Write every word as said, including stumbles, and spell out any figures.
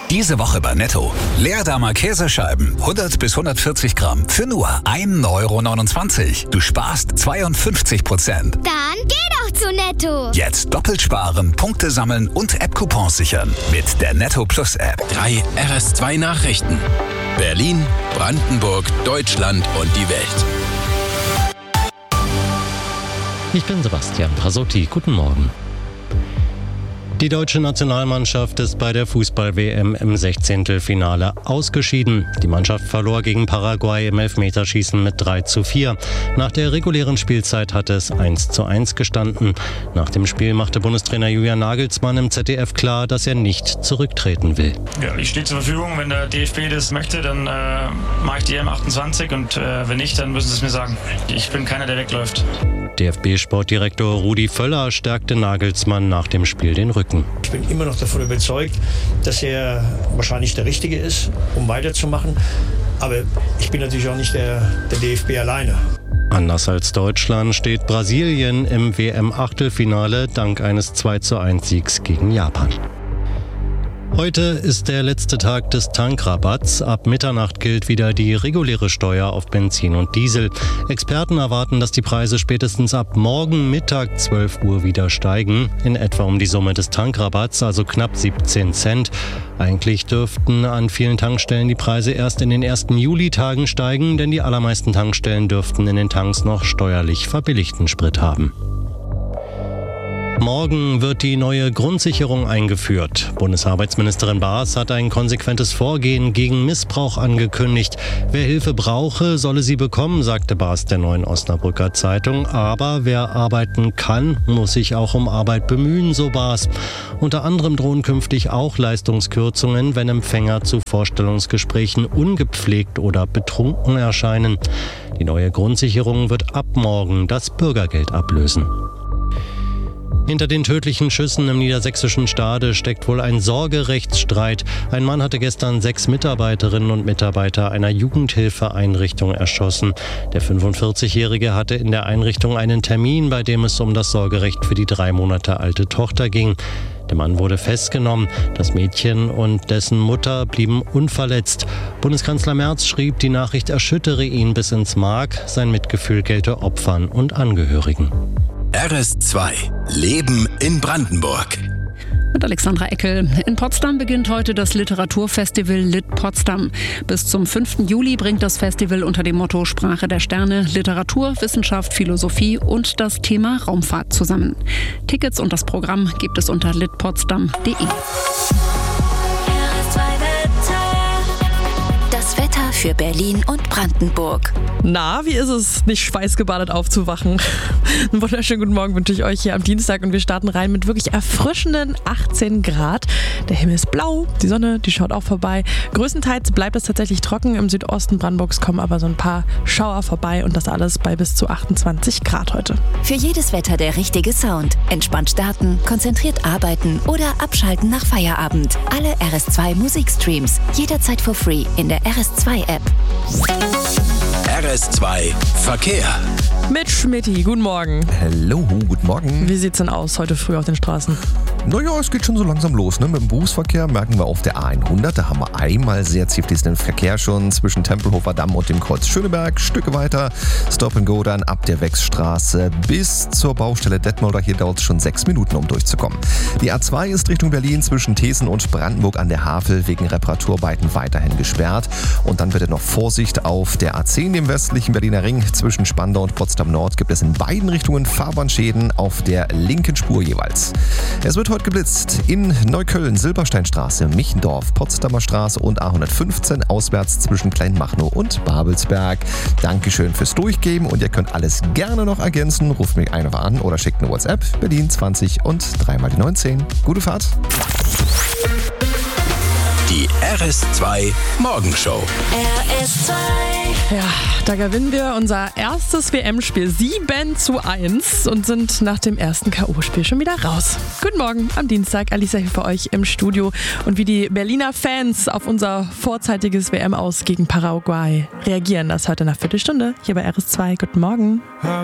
Diese Woche bei Netto. Leerdammer Käsescheiben, hundert bis hundertvierzig Gramm für nur ein Euro neunundzwanzig. Du sparst zweiundfünfzig Prozent. Dann geh doch zu Netto. Jetzt doppelt sparen, Punkte sammeln und App-Coupons sichern. Mit der Netto Plus App. Drei R S zwei Nachrichten. Berlin, Brandenburg, Deutschland und die Welt. Ich bin Sebastian Prasotti. Guten Morgen. Die deutsche Nationalmannschaft ist bei der Fußball-W M im Sechzehntelfinale ausgeschieden. Die Mannschaft verlor gegen Paraguay im Elfmeterschießen mit drei zu vier. Nach der regulären Spielzeit hatte es eins zu eins gestanden. Nach dem Spiel machte Bundestrainer Julian Nagelsmann im Z D F klar, dass er nicht zurücktreten will. Ja, ich stehe zur Verfügung. Wenn der D F B das möchte, dann äh, mache ich die E M achtundzwanzig und äh, wenn nicht, dann müssen sie es mir sagen. Ich bin keiner, der wegläuft. D F B-Sportdirektor Rudi Völler stärkte Nagelsmann nach dem Spiel den Rücken. Ich bin immer noch davon überzeugt, dass er wahrscheinlich der Richtige ist, um weiterzumachen. Aber ich bin natürlich auch nicht der, der D F B alleine. Anders als Deutschland steht Brasilien im W M-Achtelfinale dank eines zwei zu eins Siegs gegen Japan. Heute ist der letzte Tag des Tankrabatts. Ab Mitternacht gilt wieder die reguläre Steuer auf Benzin und Diesel. Experten erwarten, dass die Preise spätestens ab morgen Mittag zwölf Uhr wieder steigen. In etwa um die Summe des Tankrabatts, also knapp siebzehn Cent. Eigentlich dürften an vielen Tankstellen die Preise erst in den ersten Julitagen steigen, denn die allermeisten Tankstellen dürften in den Tanks noch steuerlich verbilligten Sprit haben. Morgen wird die neue Grundsicherung eingeführt. Bundesarbeitsministerin Baas hat ein konsequentes Vorgehen gegen Missbrauch angekündigt. Wer Hilfe brauche, solle sie bekommen, sagte Baas der Neuen Osnabrücker Zeitung. Aber wer arbeiten kann, muss sich auch um Arbeit bemühen, so Baas. Unter anderem drohen künftig auch Leistungskürzungen, wenn Empfänger zu Vorstellungsgesprächen ungepflegt oder betrunken erscheinen. Die neue Grundsicherung wird ab morgen das Bürgergeld ablösen. Hinter den tödlichen Schüssen im niedersächsischen Stade steckt wohl ein Sorgerechtsstreit. Ein Mann hatte gestern sechs Mitarbeiterinnen und Mitarbeiter einer Jugendhilfeeinrichtung erschossen. Der fünfundvierzigjährige hatte in der Einrichtung einen Termin, bei dem es um das Sorgerecht für die drei Monate alte Tochter ging. Der Mann wurde festgenommen. Das Mädchen und dessen Mutter blieben unverletzt. Bundeskanzler Merz schrieb, die Nachricht erschüttere ihn bis ins Mark. Sein Mitgefühl gelte Opfern und Angehörigen. R S zwei. Leben in Brandenburg. Mit Alexandra Eckel. In Potsdam beginnt heute das Literaturfestival Lit Potsdam. Bis zum fünften Juli bringt das Festival unter dem Motto Sprache der Sterne Literatur, Wissenschaft, Philosophie und das Thema Raumfahrt zusammen. Tickets und das Programm gibt es unter litpotsdam punkt de. Das Wetter für Berlin und Brandenburg. Na, wie ist es, nicht schweißgebadet aufzuwachen? Einen wunderschönen guten Morgen wünsche ich euch hier am Dienstag und wir starten rein mit wirklich erfrischenden achtzehn Grad. Der Himmel ist blau, die Sonne, die schaut auch vorbei. Größtenteils bleibt es tatsächlich trocken. Im Südosten Brandenburgs kommen aber so ein paar Schauer vorbei und das alles bei bis zu achtundzwanzig Grad heute. Für jedes Wetter der richtige Sound. Entspannt starten, konzentriert arbeiten oder abschalten nach Feierabend. Alle R S zwei Musikstreams jederzeit for free in der R S zwei App. R S zwei Verkehr. Mit Schmidti, guten Morgen. Hallo, guten Morgen. Wie sieht's denn aus heute früh auf den Straßen? Naja, es geht schon so langsam los. Ne? Mit dem Berufsverkehr merken wir auf der A hundert. Da haben wir einmal sehr zielfließenden Verkehr schon zwischen Tempelhofer Damm und dem Kreuz Schöneberg. Stücke weiter, Stop and Go dann ab der Wechsstraße bis zur Baustelle Detmolder. Hier dauert es schon sechs Minuten, um durchzukommen. Die A zwei ist Richtung Berlin zwischen Thesen und Brandenburg an der Havel wegen Reparaturarbeiten weiterhin gesperrt. Und dann bitte noch Vorsicht auf der A zehn, dem westlichen Berliner Ring. Zwischen Spandau und Potsdam Nord gibt es in beiden Richtungen Fahrbahnschäden auf der linken Spur jeweils. Es wird heute geblitzt in Neukölln, Silbersteinstraße, Michendorf, Potsdamer Straße und A hundertfünfzehn auswärts zwischen Kleinmachnow und Babelsberg. Dankeschön fürs Durchgeben und ihr könnt alles gerne noch ergänzen. Ruft mich einfach an oder schickt eine WhatsApp. Berlin zwanzig und dreimal die neunzehn. Gute Fahrt. Die R S zwei Morgenshow. R S zwei. Ja, da gewinnen wir unser erstes W M-Spiel sieben zu eins und sind nach dem ersten K O-Spiel schon wieder raus. Guten Morgen am Dienstag, Alicia hier für euch im Studio. Und wie die Berliner Fans auf unser vorzeitiges W M-Aus gegen Paraguay reagieren, das heute nach Viertelstunde hier bei R S zwei. Guten Morgen.